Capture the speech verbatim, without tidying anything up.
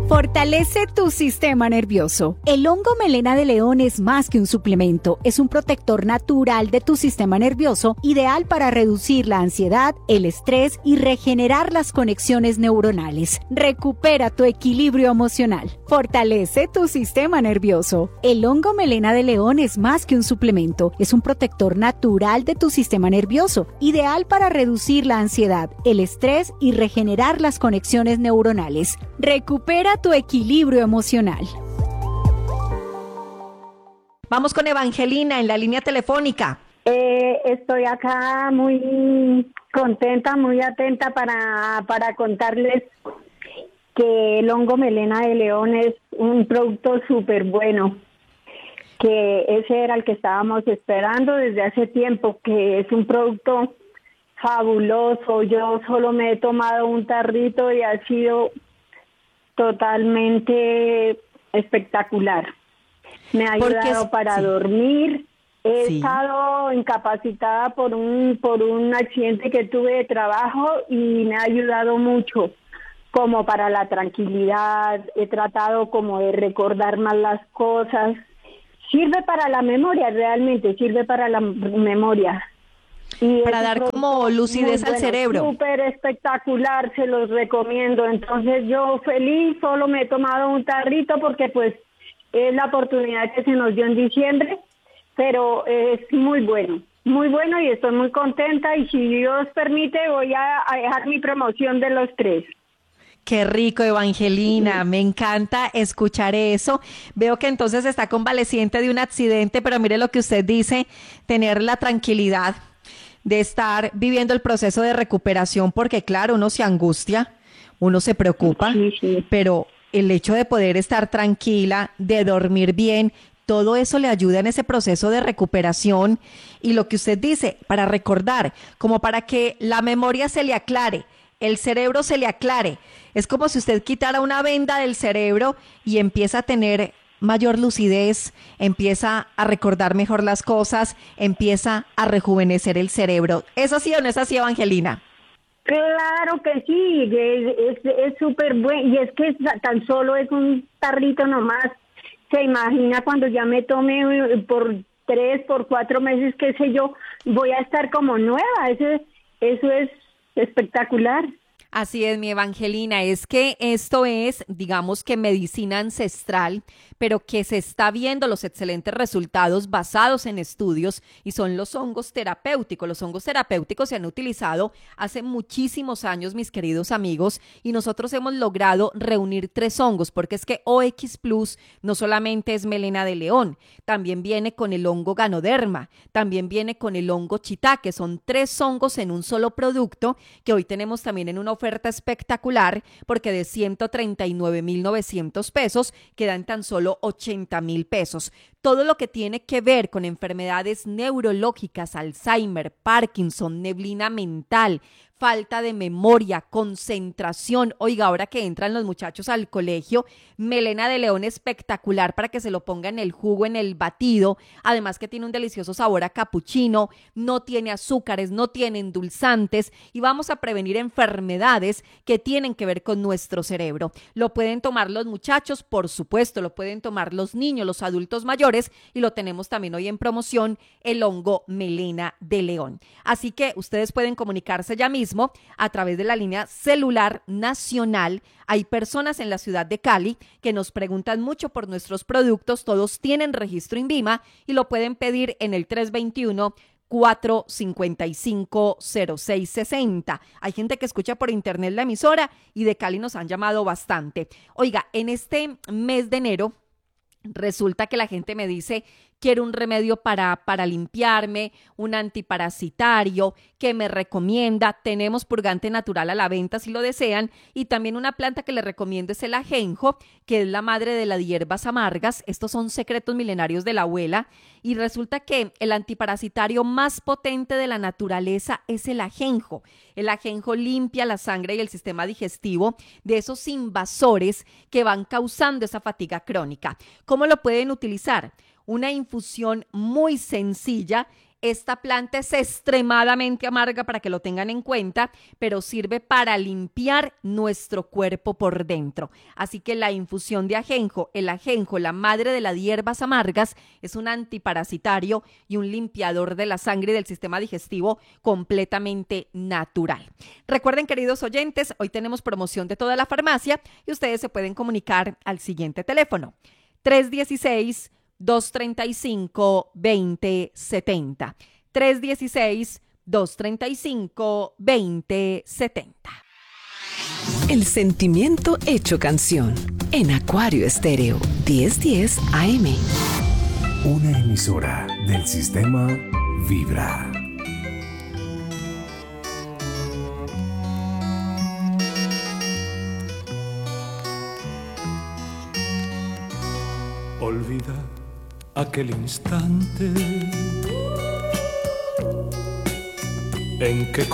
Fortalece tu sistema nervioso. El hongo melena de león es más que un suplemento, es un protector natural de tu sistema nervioso, ideal para reducir la ansiedad, el estrés y regenerar las conexiones neuronales. Recupera tu equilibrio emocional. Fortalece tu sistema nervioso. El hongo melena de león es más que un suplemento, es un protector natural de tu sistema nervioso, ideal para reducir la ansiedad, el estrés y regenerar las conexiones neuronales. Recupera tu equilibrio emocional. Vamos con Evangelina en la línea telefónica. Eh, estoy acá muy contenta, muy atenta para, para contarles que el hongo melena de león es un producto súper bueno, que ese era el que estábamos esperando desde hace tiempo, que es un producto fabuloso. Yo solo me he tomado un tarrito y ha sido totalmente espectacular. Me ha ayudado es, para sí. dormir. He Sí. estado incapacitada por un por un accidente que tuve de trabajo y me ha ayudado mucho, como para la tranquilidad. He tratado como de recordar más las cosas. Sirve para la memoria, realmente sirve para la memoria. Y para dar como lucidez al bueno, cerebro. Súper espectacular, se los recomiendo. Entonces yo feliz, solo me he tomado un tarrito porque pues es la oportunidad que se nos dio en diciembre, pero es muy bueno, muy bueno y estoy muy contenta y si Dios permite voy a, a dejar mi promoción de los tres. Qué rico, Evangelina, me encanta escuchar eso. Veo que entonces está convaleciente de un accidente, pero mire lo que usted dice, tener la tranquilidad de estar viviendo el proceso de recuperación, porque claro, uno se angustia, uno se preocupa, Sí, sí. pero el hecho de poder estar tranquila, de dormir bien, todo eso le ayuda en ese proceso de recuperación. Y lo que usted dice, para recordar, como para que la memoria se le aclare, el cerebro se le aclare. Es como si usted quitara una venda del cerebro y empieza a tener mayor lucidez, empieza a recordar mejor las cosas, empieza a rejuvenecer el cerebro. ¿Es así o no es así, Evangelina? Claro que sí, es súper bueno y es que tan solo es un tarrito nomás. Se imagina cuando ya me tome por tres, por cuatro meses, qué sé yo, voy a estar como nueva. Eso, eso es espectacular. Así es, mi Evangelina, es que esto es, digamos que medicina ancestral, pero que se está viendo los excelentes resultados basados en estudios y son los hongos terapéuticos. Los hongos terapéuticos se han utilizado hace muchísimos años, mis queridos amigos, y nosotros hemos logrado reunir tres hongos, porque es que O X Plus no solamente es melena de león, también viene con el hongo ganoderma, también viene con el hongo shiitake, son tres hongos en un solo producto que hoy tenemos también en una oferta espectacular porque de ciento treinta y nueve mil novecientos pesos quedan tan solo ochenta mil pesos. Todo lo que tiene que ver con enfermedades neurológicas, Alzheimer, Parkinson, neblina mental, falta de memoria, concentración. Oiga, ahora que entran los muchachos al colegio, melena de león espectacular para que se lo ponga en el jugo, en el batido. Además que tiene un delicioso sabor a capuchino, no tiene azúcares, no tiene endulzantes y vamos a prevenir enfermedades que tienen que ver con nuestro cerebro. Lo pueden tomar los muchachos, por supuesto, lo pueden tomar los niños, los adultos mayores y lo tenemos también hoy en promoción, el hongo melena de león. Así que ustedes pueden comunicarse ya mismo a través de la línea celular nacional. Hay personas en la ciudad de Cali que nos preguntan mucho por nuestros productos, todos tienen registro INVIMA y lo pueden pedir en el tres dos uno, cuatro cinco cinco, cero seis seis cero. Hay gente que escucha por internet la emisora y de Cali nos han llamado bastante. Oiga, en este mes de enero resulta que la gente me dice, quiero un remedio para, para limpiarme, un antiparasitario, que me recomienda. Tenemos purgante natural a la venta si lo desean y también una planta que les recomiendo es el ajenjo, que es la madre de las hierbas amargas. Estos son secretos milenarios de la abuela y resulta que el antiparasitario más potente de la naturaleza es el ajenjo. El ajenjo limpia la sangre y el sistema digestivo de esos invasores que van causando esa fatiga crónica. ¿Cómo lo pueden utilizar? Una infusión muy sencilla Esta planta es extremadamente amarga para que lo tengan en cuenta, pero sirve para limpiar nuestro cuerpo por dentro. Así que la infusión de ajenjo, el ajenjo, la madre de las hierbas amargas, es un antiparasitario y un limpiador de la sangre y del sistema digestivo completamente natural. Recuerden, queridos oyentes, hoy tenemos promoción de toda la farmacia y ustedes se pueden comunicar al siguiente teléfono: tres uno seis, dos tres cinco, dos cero siete cero. tres uno seis, dos tres cinco, dos cero siete cero. El sentimiento hecho canción en Acuario Estéreo diez diez A M. Una emisora del sistema Vibra. Olvida aquel instante en que